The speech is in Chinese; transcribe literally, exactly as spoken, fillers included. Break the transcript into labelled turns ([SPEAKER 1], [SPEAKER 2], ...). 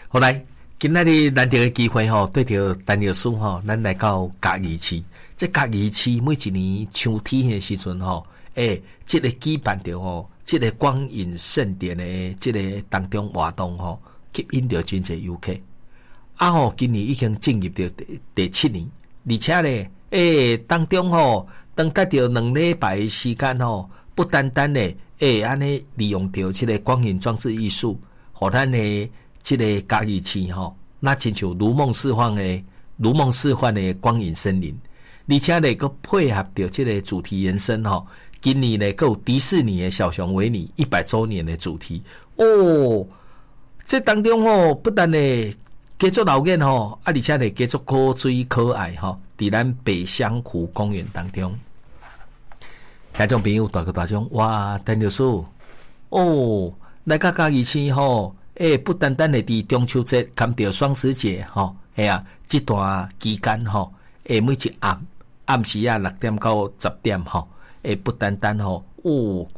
[SPEAKER 1] 好来，今仔日难得的机会吼，对着陈老师吼，咱来到嘉义市。这嘉义市每一年秋天的时阵吼，诶，这个举办着吼，这个光影盛典的这个当中活动吼，吸引着真侪游客。啊吼，今年已经进入到第第七年，而且咧，诶，当中吼，等待着两礼拜的时间吼，不单单咧，诶，安尼利用着这个光影装置艺术，互咱的这个嘉义市吼，那亲像如梦似幻的、如梦似幻的光影森林，而且咧，佮配合着这个主题延伸吼，今年咧，佮有迪士尼的小熊维尼一百周年的主题哦，这当中吼，不但咧。继续留言吼，啊，而且咧继续可水可爱吼，伫咱北香湖公园当中，听众朋友大个大众，哇，陈老师哦，来到嘉义市吼，诶、欸，不单单咧伫中秋节，含着双十节吼，系啊，这段期间吼，诶，每一暗暗时啊六点到十点吼，诶，不单单吼，哦。